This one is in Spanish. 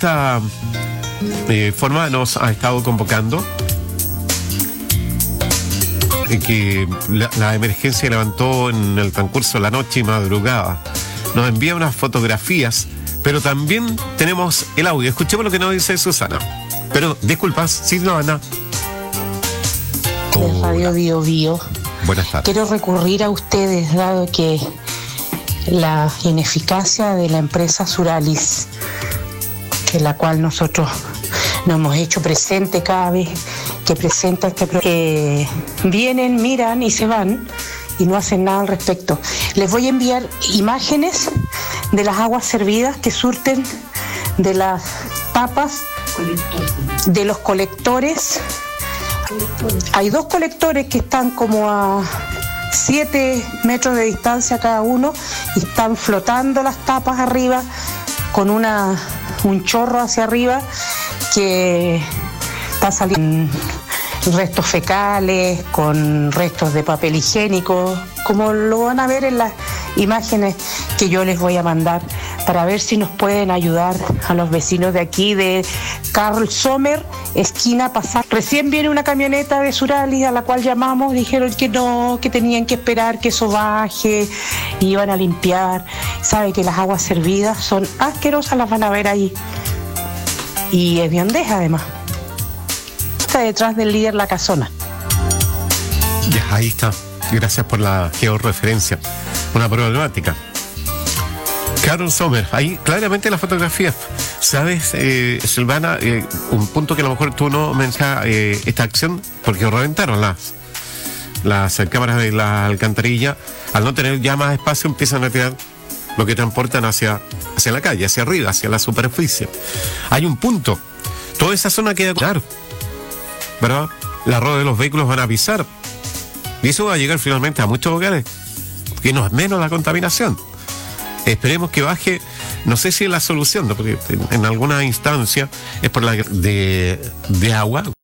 esta forma nos ha estado convocando, que la emergencia levantó en el transcurso de la noche y madrugada. Nos envía unas fotografías, pero también tenemos el audio. Escuchemos lo que nos dice Susana. Pero, disculpas, Silvana. De Radio Bio Bio. Buenas tardes. Quiero recurrir a ustedes, dado que la ineficacia de la empresa Suralis, en la cual nosotros nos hemos hecho presente cada vez que presenta este programa, que vienen, miran y se van y no hacen nada al respecto. Les voy a enviar imágenes de las aguas servidas que surten de las tapas de los colectores. Hay 2 colectores que están como a 7 metros de distancia cada uno y están flotando las tapas arriba con un chorro hacia arriba que está saliendo restos fecales, con restos de papel higiénico, como lo van a ver en las imágenes que yo les voy a mandar, para ver si nos pueden ayudar a los vecinos de aquí, de Carl Sommer, esquina Pasar. Recién viene una camioneta de Suralis a la cual llamamos, dijeron que no, que tenían que esperar que eso baje, y iban a limpiar. Sabe que las aguas servidas son asquerosas, las van a ver ahí. Y es Biondeja además. Está detrás del líder La Casona. Ya, ahí está. Gracias por la georreferencia. Una problemática. Carol Sommer, ahí claramente la fotografía. ¿Sabes, Silvana? Un punto que a lo mejor tú no mencionas, esta acción, porque reventaron las cámaras de la alcantarilla. Al no tener ya más espacio, empiezan a tirar lo que transportan hacia la calle, hacia arriba, hacia la superficie. Hay un punto. Toda esa zona queda claro, ¿verdad? La rueda de los vehículos van a pisar. Y eso va a llegar finalmente a muchos hogares, que no es menos la contaminación. Esperemos que baje. No sé si es la solución, ¿no? Porque en alguna instancia es por la de agua.